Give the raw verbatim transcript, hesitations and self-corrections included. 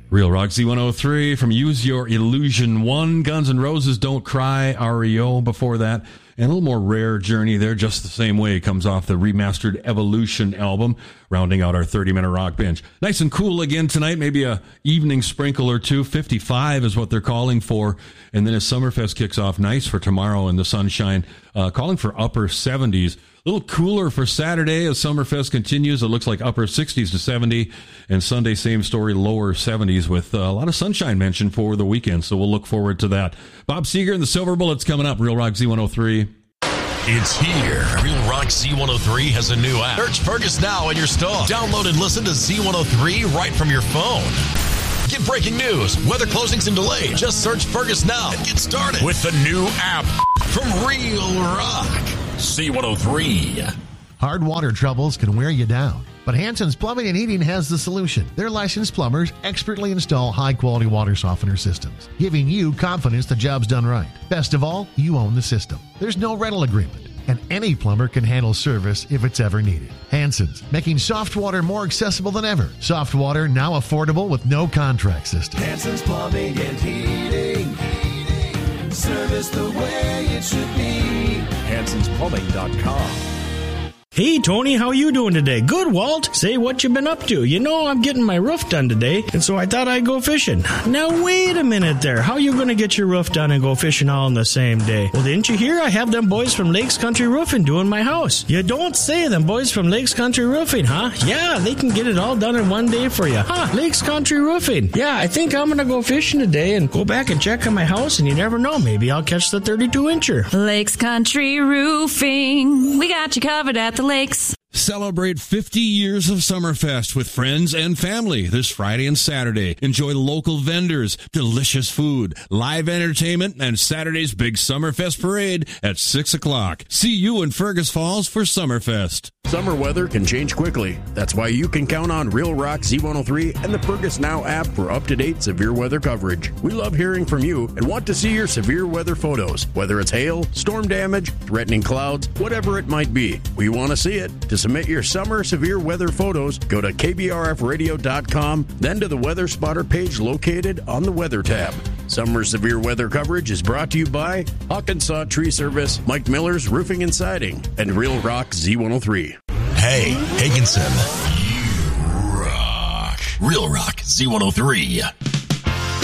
Real Rock Z one oh three from Use Your Illusion one. Guns N' Roses, Don't Cry, R E O before that. And a little more rare Journey there, Just the Same Way, comes off the remastered Evolution album, rounding out our thirty-minute rock binge. Nice and cool again tonight, maybe a evening sprinkle or two. fifty-five is what they're calling for. And then as Summerfest kicks off, nice for tomorrow in the sunshine, uh, calling for upper seventies. A little cooler for Saturday as Summerfest continues. It looks like upper sixties to seventy. And Sunday, same story, lower seventies with a lot of sunshine mentioned for the weekend. So we'll look forward to that. Bob Seger and the Silver Bullets coming up. Real Rock Z one oh three. It's here. Real Rock Z one oh three has a new app. Search Fergus now in your store. Download and listen to Z one oh three right from your phone. Get breaking news, weather closings and delays. Just search Fergus now and get started with the new app from Real Rock Z one oh three. Hard water troubles can wear you down, but Hanson's Plumbing and Heating has the solution. Their licensed plumbers expertly install high-quality water softener systems, giving you confidence the job's done right. Best of all, you own the system. There's no rental agreement, and any plumber can handle service if it's ever needed. Hanson's, making soft water more accessible than ever. Soft water now affordable with no contract system. Hanson's Plumbing and Heating. Heating. Service the way it should be. Hansons Plumbing dot com. Hey, Tony, how you doing today? Good, Walt. Say what you been up to. You know I'm getting my roof done today, and so I thought I'd go fishing. Now, wait a minute there. How you going to get your roof done and go fishing all in the same day? Well, didn't you hear I have them boys from Lakes Country Roofing doing my house? You don't say, them boys from Lakes Country Roofing, huh? Yeah, they can get it all done in one day for you. Huh, Lakes Country Roofing. Yeah, I think I'm going to go fishing today and go back and check on my house, and you never know. Maybe I'll catch the thirty-two incher. Lakes Country Roofing. We got you covered at the lakes. Celebrate fifty years of Summerfest with friends and family this Friday and Saturday. Enjoy local vendors, delicious food, live entertainment, and Saturday's big Summerfest parade at six o'clock. See you in Fergus Falls for Summerfest. Summer weather can change quickly. That's why you can count on Real Rock Z one oh three and the Fergus Now app for up-to-date severe weather coverage. We love hearing from you and want to see your severe weather photos, whether it's hail, storm damage, threatening clouds, whatever it might be. We want to see it. To submit your summer severe weather photos, go to K B R F radio dot com, then to the Weather Spotter page located on the Weather tab. Summer severe weather coverage is brought to you by Hawkinsaw Tree Service, Mike Miller's Roofing and Siding, and Real Rock Z one oh three. Hey, Higginson. You rock. Real Rock Z one oh three.